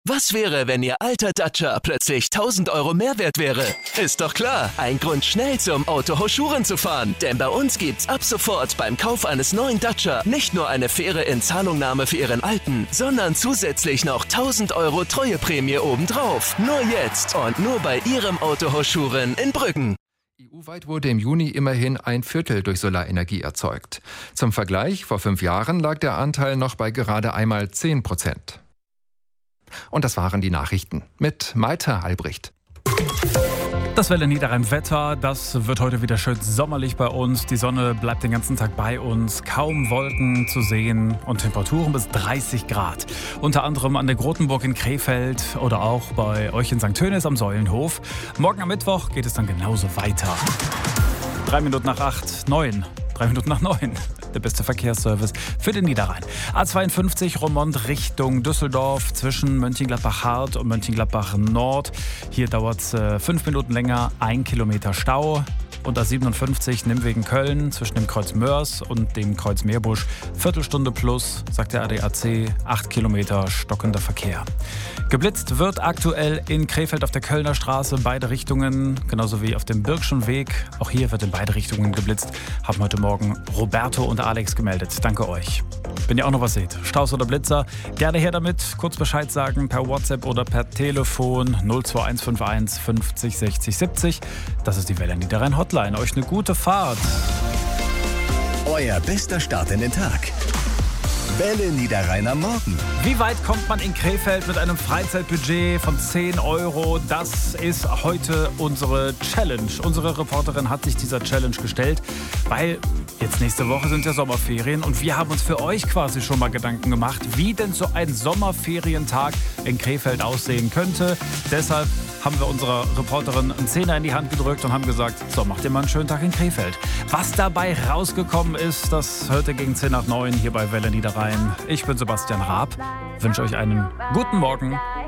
Was wäre, wenn Ihr alter Dacia plötzlich 1.000 € mehr wert wäre? Ist doch klar, ein Grund schnell zum Autohaus Schuren zu fahren. Denn bei uns gibt's ab sofort beim Kauf eines neuen Dacia nicht nur eine faire Inzahlungnahme für Ihren alten, sondern zusätzlich noch 1.000 € Treueprämie obendrauf. Nur jetzt und nur bei Ihrem Autohaus Schuren in Brüggen. EU-weit wurde im Juni immerhin 1/4 durch Solarenergie erzeugt. Zum Vergleich, vor 5 Jahren lag der Anteil noch bei gerade einmal 10%. Und das waren die Nachrichten mit Maite Albrecht. Das Welle Niederrhein-Wetter, das wird heute wieder schön sommerlich bei uns. Die Sonne bleibt den ganzen Tag bei uns, kaum Wolken zu sehen und Temperaturen bis 30 Grad. Unter anderem an der Grotenburg in Krefeld oder auch bei euch in St. Tönis am Säulenhof. Morgen am Mittwoch geht es dann genauso weiter. 3 Minuten nach 8, 9. 3 Minuten nach 9. Der beste Verkehrsservice für den Niederrhein. A52 Roermond Richtung Düsseldorf zwischen Mönchengladbach-Hart und Mönchengladbach-Nord. Hier dauert es 5 Minuten länger, 1 Kilometer Stau. Und A57 Nimwegen-Köln zwischen dem Kreuz Mörs und dem Kreuz Meerbusch. Viertelstunde plus, sagt der ADAC, 8 Kilometer stockender Verkehr. Geblitzt wird aktuell in Krefeld auf der Kölner Straße in beide Richtungen, genauso wie auf dem Birkschen Weg. Auch hier wird in beide Richtungen geblitzt. Haben heute Morgen Roberto und Alex gemeldet. Danke euch. Wenn ihr auch noch was seht, Staus oder Blitzer, gerne her damit. Kurz Bescheid sagen per WhatsApp oder per Telefon 02151 50 60 70. Das ist die Welle Niederrhein Hotline. Euch eine gute Fahrt. Euer bester Start in den Tag. Welle Niederrhein am Morgen. Wie weit kommt man in Krefeld mit einem Freizeitbudget von 10 €? Das ist heute unsere Challenge. Unsere Reporterin hat sich dieser Challenge gestellt, weil jetzt nächste Woche sind ja Sommerferien und wir haben uns für euch quasi schon mal Gedanken gemacht, wie denn so ein Sommerferientag in Krefeld aussehen könnte. Deshalb haben wir unserer Reporterin einen Zehner in die Hand gedrückt und haben gesagt, so, macht ihr mal einen schönen Tag in Krefeld. Was dabei rausgekommen ist, das hört ihr gegen 10 nach 9 hier bei Welle Niederrhein. Ich bin Sebastian Raab, wünsche euch einen guten Morgen.